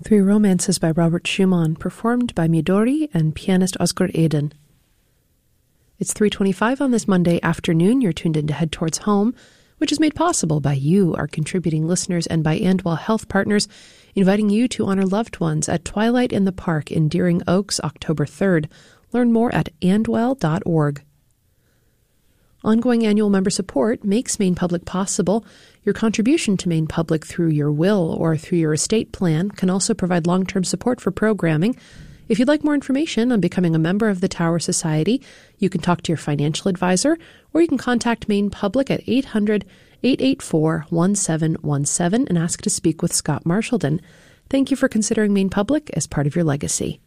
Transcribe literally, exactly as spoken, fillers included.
Three Romances by Robert Schumann, performed by Midori and pianist Oscar Eden. It's three twenty-five on this Monday afternoon. You're tuned in to Head Towards Home, which is made possible by you, our contributing listeners, and by Andwell Health Partners, inviting you to honor loved ones at Twilight in the Park in Deering Oaks, October third. Learn more at andwell dot org. Ongoing annual member support makes Maine Public possible. Your contribution to Maine Public through your will or through your estate plan can also provide long-term support for programming. If you'd like more information on becoming a member of the Tower Society, you can talk to your financial advisor, or you can contact Maine Public at eight hundred, eight eight four, one seven one seven and ask to speak with Scott Marshallton. Thank you for considering Maine Public as part of your legacy.